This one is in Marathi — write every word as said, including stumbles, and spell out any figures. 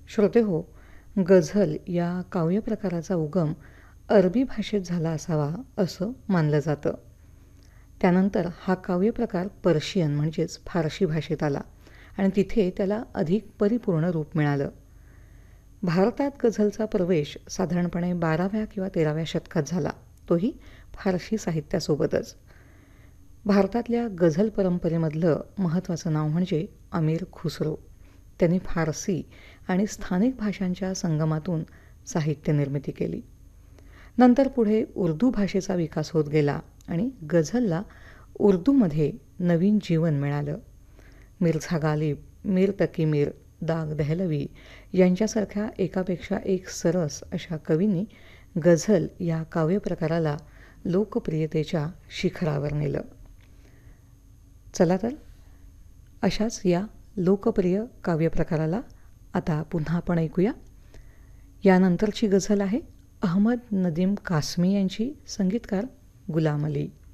श्रोते हो, गझल या काव्यप्रकाराचा उगम अरबी भाषेत झाला असावा असं मानलं जातं. त्यानंतर हा काव्यप्रकार पर्शियन म्हणजेच फारशी भाषेत आला आणि तिथे त्याला अधिक परिपूर्ण रूप मिळालं. भारतात गझलचा प्रवेश साधारणपणे बाराव्या किंवा तेराव्या शतकात झाला, तोही फारशी साहित्यासोबतच. भारतातल्या गझल परंपरेमधलं महत्त्वाचं नाव म्हणजे अमीर खुसरो. त्यांनी फारसी आणि स्थानिक भाषांच्या संगमातून साहित्य निर्मिती केली. नंतर पुढे उर्दू भाषेचा विकास होत गेला आणि गझलला उर्दूमध्ये नवीन जीवन मिळालं. मिर्झा गालिब, मीर तकी मीर, दाग दहलवी यांच्यासारख्या एकापेक्षा एक सरस अशा कवींनी गझल या काव्यप्रकाराला लोकप्रियतेच्या शिखरावर नेलं. चला तर अशाच या लोकप्रिय काव्यप्रकाराला आता पुन्हा आपण ऐकूया. यानंतरची गझल आहे अहमद नदीम कासमी यांची, संगीतकार गुलाम अली.